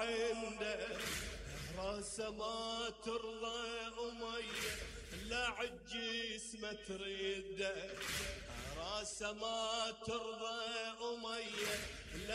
عنده راسه ما ترضى أمية لا عالجسم ترده راسه ما ترضى أمية لا